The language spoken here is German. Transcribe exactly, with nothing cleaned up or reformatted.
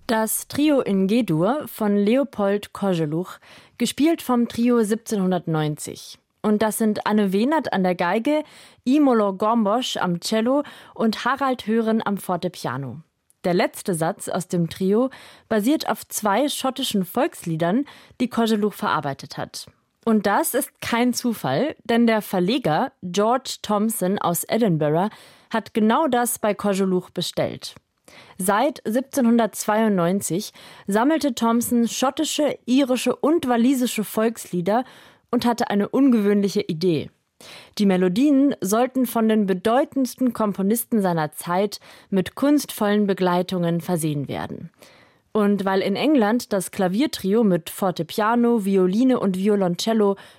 Das Trio in G-Dur von Leopold Koželuch, gespielt vom Trio siebzehnhundertneunzig. Und das sind Anne Wehnert an der Geige, Imola Gombosch am Cello und Harald Hören am Fortepiano. Der letzte Satz aus dem Trio basiert auf zwei schottischen Volksliedern, die Koželuch verarbeitet hat. Und das ist kein Zufall, denn der Verleger George Thomson aus Edinburgh hat genau das bei Koželuch bestellt. Seit siebzehnhundertzweiundneunzig sammelte Thomson schottische, irische und walisische Volkslieder und hatte eine ungewöhnliche Idee. Die Melodien sollten von den bedeutendsten Komponisten seiner Zeit mit kunstvollen Begleitungen versehen werden. Und weil in England das Klaviertrio mit Fortepiano, Violine und Violoncello